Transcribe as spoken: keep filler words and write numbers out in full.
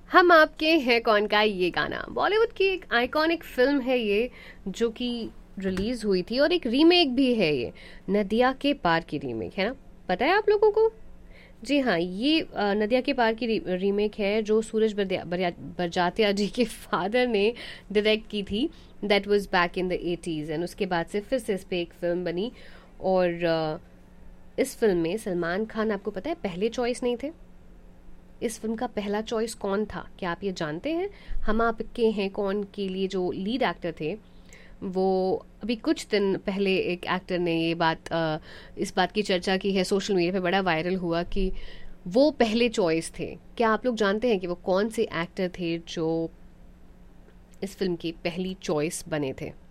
हम आपके हैं कौन का ये गाना बॉलीवुड की एक आइकॉनिक फिल्म है ये, जो कि रिलीज हुई थी और एक रीमेक भी है ये। नदिया के पार की रीमेक है ना, पता है आप लोगों को? जी हाँ, ये अ, नदिया के पार की री, रीमेक है जो सूरज बरदिया- बरिया- बरजात्या जी के फादर ने डायरेक्ट की थी। That was back in the eighties and उसके बाद से फिर से इस पे एक फिल्म बनी। और अ, इस फिल्म में सलमान खान, आपको पता है, पहले चॉइस नहीं थे। इस फिल्म का पहला चॉइस कौन था, क्या आप ये जानते हैं? हम आपके हैं कौन के लिए जो लीड एक्टर थे, वो अभी कुछ दिन पहले एक एक्टर ने ये बात अ, इस बात की चर्चा की है, सोशल मीडिया पे बड़ा वायरल हुआ कि वो पहले चॉइस थे। क्या आप लोग जानते हैं कि वो कौन से एक्टर थे जो इस फिल्म की पहली चॉइस बने थे?